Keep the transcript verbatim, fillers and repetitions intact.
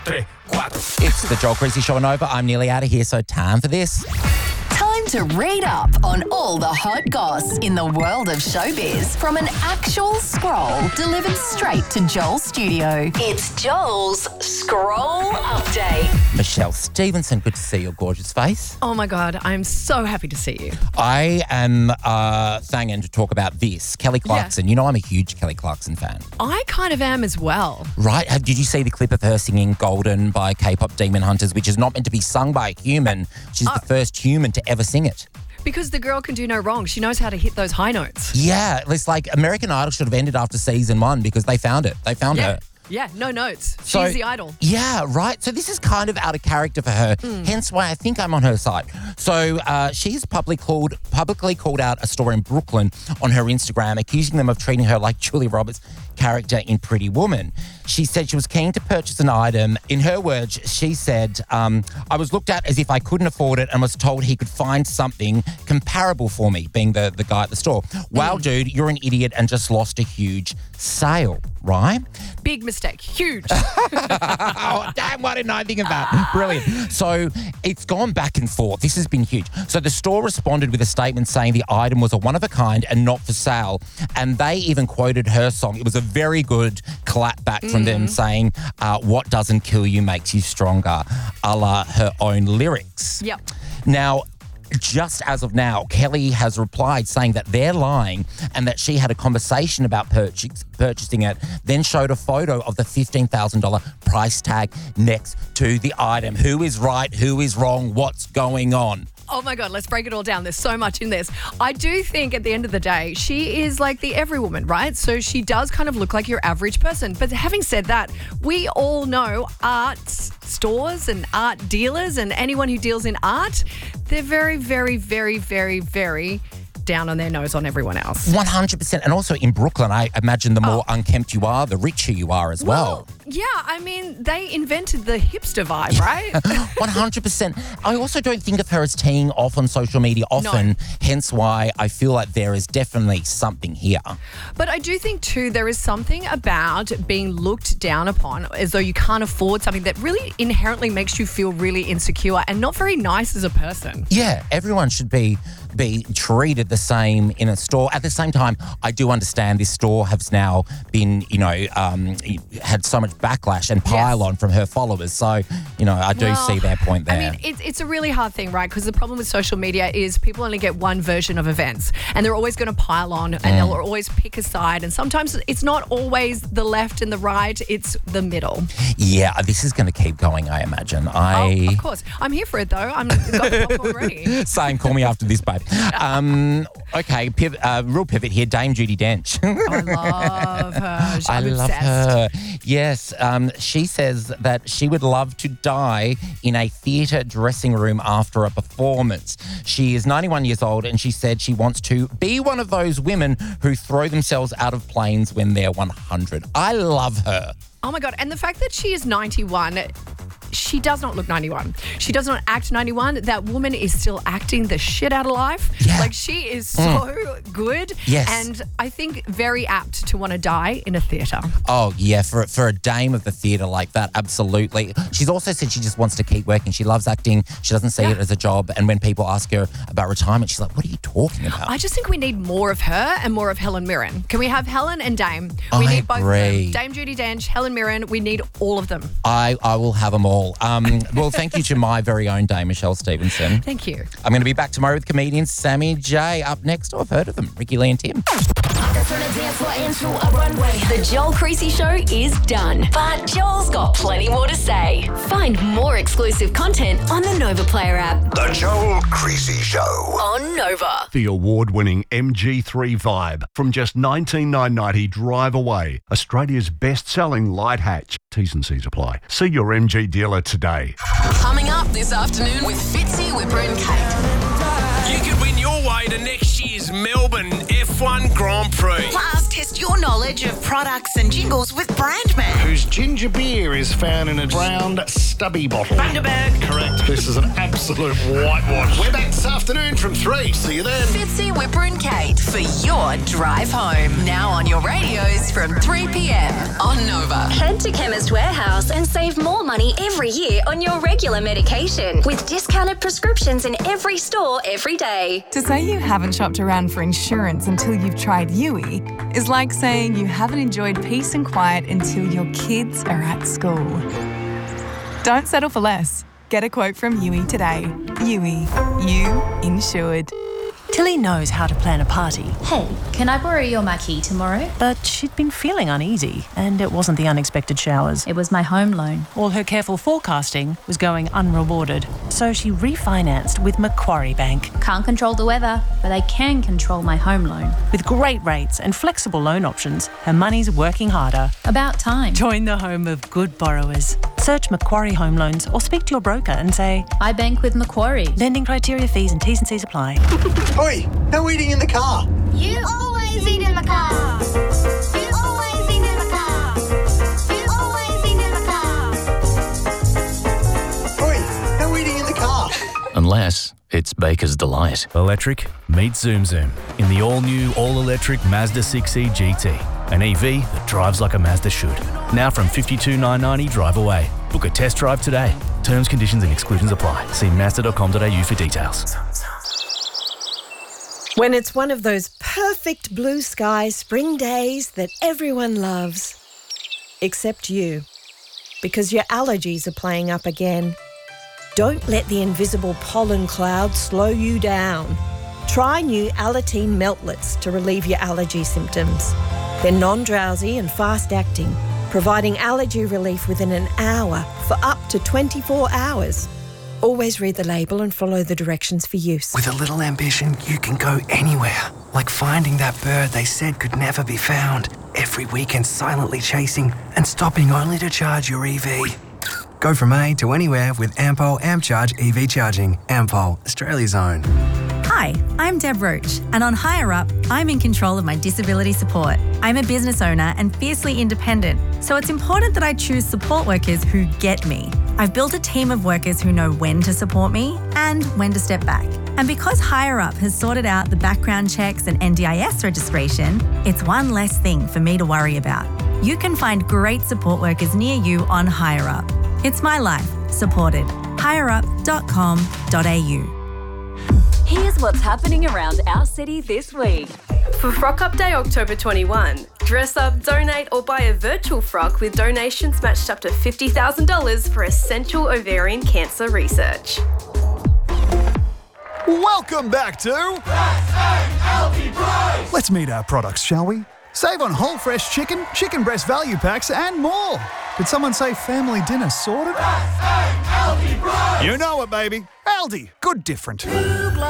tres, cuatro. It's the Joel Creasy Show on Nova. I'm nearly out of here, so time for this. Time to read up on all the hot goss in the world of showbiz from an actual scroll delivered straight to Joel's studio. It's Joel's Scroll Update. Michelle Stevenson, good to see your gorgeous face. Oh my God, I'm so happy to see you. I am uh, thanking to talk about this. Kelly Clarkson. Yeah. You know I'm a huge Kelly Clarkson fan. I kind of am as well. Right? Have- Did you see the clip of her singing Golden by K-pop Demon Hunters, which is not meant to be sung by a human? She's Oh. the first human to ever sing it. Because the girl can do no wrong. She knows how to hit those high notes. Yeah, it's like American Idol should have ended after season one because they found it. They found Yeah. her. Yeah, no notes. She's So- the idol. Yeah, right. So this is kind of out of character for her, hence why I think I'm on her side. So uh, she's publicly called, publicly called out a store in Brooklyn on her Instagram, accusing them of treating her like Julia Roberts' character in Pretty Woman. She said she was keen to purchase an item. In her words, she said, um, I was looked at as if I couldn't afford it and was told he could find something comparable for me, being the, the guy at the store. Wow, dude, you're an idiot and just lost a huge sale, right? Big mistake. Huge. Oh, damn, why didn't I think of that? Brilliant. So it's gone back and forth. This has been huge. So the store responded with a statement saying the item was a one-of-a-kind and not for sale. And they even quoted her song. It was a very good clap back from them saying, uh, what doesn't kill you makes you stronger, a la her own lyrics. Yep. Now, just as of now, Kelly has replied saying that they're lying and that she had a conversation about purchase, purchasing it, then showed a photo of the fifteen thousand dollars price tag next to the item. Who is right? Who is wrong? What's going on? Oh my God, let's break it all down. There's so much in this. I do think at the end of the day, she is like the every woman, right? So she does kind of look like your average person. But having said that, we all know art stores and art dealers and anyone who deals in art, they're very, very, very, very, very down on their nose on everyone else. one hundred percent. And also in Brooklyn, I imagine the more unkempt you are, the richer you are as well. Yeah, I mean, they invented the hipster vibe, right? one hundred percent. I also don't think of her as teeing off on social media often, No. hence why I feel like there is definitely something here. But I do think, too, there is something about being looked down upon as though you can't afford something that really inherently makes you feel really insecure and not very nice as a person. Yeah, everyone should be be treated the same in a store. At the same time, I do understand this store has now been, you know, um, had so much backlash and pile on from her followers. So, you know, I do Well, see their point there. I mean, it's, it's a really hard thing, right? Because the problem with social media is people only get one version of events and they're always going to pile on and they'll always pick a side. And sometimes it's not always the left and the right, it's the middle. Yeah, this is going to keep going, I imagine. Oh, I of course. I'm here for it, though. I'm got the popcorn ready. Same, call me after this, babe. Um, okay, pivot, uh, real pivot here, Dame Judi Dench. I love her. I I'm love obsessed. her. Yes, um, she says that she would love to die in a theatre dressing room after a performance. She is ninety-one years old and she said she wants to be one of those women who throw themselves out of planes when they're one hundred. I love her. Oh my God. And the fact that she is ninety-one, she does not look ninety-one. She does not act ninety-one. That woman is still acting the shit out of life. Yeah. Like, she is so good. Yes. And I think very apt to want to die in a theatre. Oh, yeah, for, for a dame of the theatre like that, absolutely. She's also said she just wants to keep working. She loves acting. She doesn't see Yeah. it as a job. And when people ask her about retirement, she's like, what are you talking about? I just think we need more of her and more of Helen Mirren. Can we have Helen and Dame? We I need both agree. of them. Dame Judi Dench, Helen Mirren, we need all of them. I, I will have them all. Um, well, thank you to my very own Dame, Michelle Stevenson. Thank you. I'm going to be back tomorrow with comedians Sammy J. Up next, oh, I've heard of them, Ricky Lee and Tim. The Joel Creasy Show is done, but Joel's got plenty more to say. Find more exclusive content on the Nova Player app. The Joel Creasy Show. On Nova. The award-winning M G three Vibe from just nineteen thousand nine hundred ninety drive away. Australia's best-selling light hatch. T's and C's apply. See your M G dealer today. Coming up this afternoon with Fitzy, Whipper and Kate. You could win your way to next year's Melbourne F one Grand Prix. Plus, test your knowledge knowledge of products and jingles with Brandman. Whose ginger beer is found in a brown, stubby bottle. Bundaberg. Correct. This is an absolute whitewash. We're back this afternoon from three. See you then. Fitzy, Whipper and Kate for your drive home. Now on your radios from three p.m. on Nova. Head to Chemist Warehouse and save more money every year on your regular medication with discounted prescriptions in every store every day. To say you haven't shopped around for insurance until you've tried U I is like saying you haven't enjoyed peace and quiet until your kids are at school. Don't settle for less. Get a quote from U I today. U I. You insured. Tilly knows how to plan a party. Hey, can I borrow your marquee tomorrow? But she'd been feeling uneasy, and it wasn't the unexpected showers. It was my home loan. All her careful forecasting was going unrewarded, so she refinanced with Macquarie Bank. Can't control the weather, but I can control my home loan. With great rates and flexible loan options, her money's working harder. About time. Join the home of good borrowers. Search Macquarie Home Loans or speak to your broker and say, I bank with Macquarie. Lending criteria, fees and T's and C's apply. Oi, no eating in the car. You always eat in the car. You always eat in the car. You always eat in the car. Oi, no eating in the car. Unless it's Baker's Delight. Electric, meet Zoom Zoom in the all-new, all-electric Mazda six E G T. An E V that drives like a Mazda should. Now from fifty-two thousand nine hundred ninety drive away. Book a test drive today. Terms, conditions and exclusions apply. See mazda dot com dot a u for details. When it's one of those perfect blue sky spring days that everyone loves. Except you. Because your allergies are playing up again. Don't let the invisible pollen cloud slow you down. Try new Alateen Meltlets to relieve your allergy symptoms. They're non-drowsy and fast-acting, providing allergy relief within an hour for up to twenty-four hours. Always read the label and follow the directions for use. With a little ambition, you can go anywhere. Like finding that bird they said could never be found. Every weekend silently chasing and stopping only to charge your E V. Go from A to anywhere with Ampol AmpCharge E V charging. Ampol, Australia's own. Hi, I'm Deb Roach, and on Higher Up, I'm in control of my disability support. I'm a business owner and fiercely independent, so it's important that I choose support workers who get me. I've built a team of workers who know when to support me and when to step back. And because Higher Up has sorted out the background checks and N D I S registration, it's one less thing for me to worry about. You can find great support workers near you on Higher Up. It's my life, supported. higher up dot com dot a u. Here's what's happening around our city this week. For Frock Up Day October twenty-first, dress up, donate or buy a virtual frock with donations matched up to fifty thousand dollars for essential ovarian cancer research. Welcome back to Let's meet our products, shall we? Save on whole fresh chicken, chicken breast value packs and more. Did someone say family dinner sorted? You know it, baby. Aldi, good different.